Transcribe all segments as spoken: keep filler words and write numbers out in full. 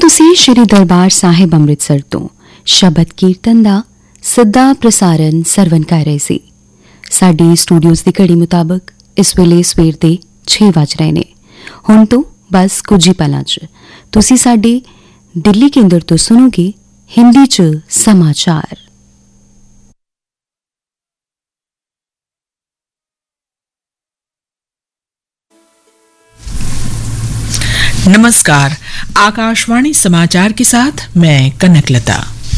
ਤੁਸੀਂ ਸ਼੍ਰੀ ਦਰਬਾਰ ਸਾਹਿਬ ਅੰਮ੍ਰਿਤਸਰ ਤੋਂ ਸ਼ਬਦ ਕੀਰਤਨ ਦਾ ਸਿੱਧਾ ਪ੍ਰਸਾਰਣ ਸਰਵਣ ਕਰ ਰਹੇ ਸੀ। ਸਾਡੀ ਸਟੂਡੀਓਜ਼ ਦੀ ਘੜੀ ਮੁਤਾਬਕ ਇਸ ਵੇਲੇ ਸਵੇਰ ਦੇ ਛੇ ਵੱਜ ਰਹੇ ਨੇ। ਹੁਣ ਤੋਂ ਬਸ ਕੁਝ ਹੀ ਪਲਾਂ 'ਚ ਤੁਸੀਂ ਸਾਡੇ ਦਿੱਲੀ ਕੇਂਦਰ ਤੋਂ ਸੁਣੋਗੇ हिंदी च समाचार। नमस्कार, आकाशवाणी समाचार के साथ मैं कनकलता।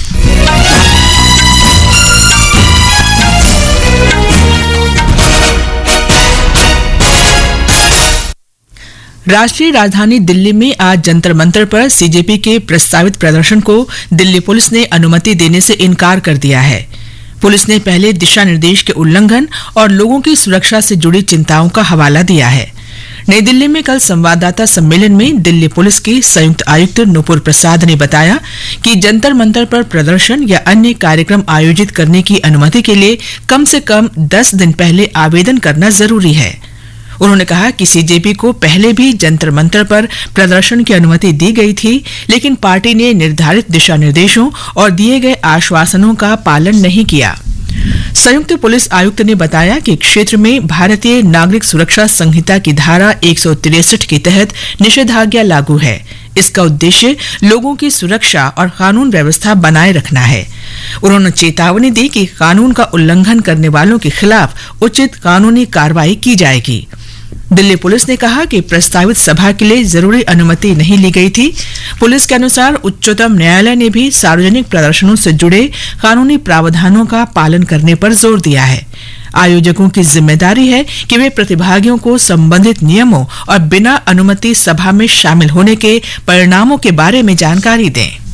राष्ट्रीय राजधानी दिल्ली में आज जंतर मंतर पर सीजेपी के प्रस्तावित प्रदर्शन को दिल्ली पुलिस ने अनुमति देने से इनकार कर दिया है। पुलिस ने पहले दिशा निर्देश के उल्लंघन और लोगों की सुरक्षा से जुड़ी चिंताओं का हवाला दिया है। नई दिल्ली में कल संवाददाता सम्मेलन में दिल्ली पुलिस के संयुक्त आयुक्त नुपुर प्रसाद ने बताया कि जंतर मंतर पर प्रदर्शन या अन्य कार्यक्रम आयोजित करने की अनुमति के लिए कम से कम दस दिन पहले आवेदन करना जरूरी है। उन्होंने कहा कि सीजेपी को पहले भी जंतर मंतर पर प्रदर्शन की अनुमति दी गई थी, लेकिन पार्टी ने निर्धारित दिशा निर्देशों और दिए गए आश्वासनों का पालन नहीं किया। संयुक्त पुलिस आयुक्त ने बताया कि क्षेत्र में भारतीय नागरिक सुरक्षा संहिता की धारा एक सौ तिरसठ के तहत निषेधाज्ञा लागू है। इसका उद्देश्य लोगों की सुरक्षा और कानून व्यवस्था बनाए रखना है। उन्होंने चेतावनी दी कि कानून का उल्लंघन करने वालों के खिलाफ उचित कानूनी कार्रवाई की जाएगी। दिल्ली पुलिस ने कहा कि प्रस्तावित सभा के लिए जरूरी अनुमति नहीं ली गई थी। पुलिस के अनुसार उच्चतम न्यायालय ने भी सार्वजनिक प्रदर्शनों से जुड़े कानूनी प्रावधानों का पालन करने पर जोर दिया है। आयोजकों की जिम्मेदारी है कि वे प्रतिभागियों को संबंधित नियमों और बिना अनुमति सभा में शामिल होने के परिणामों के बारे में जानकारी दें।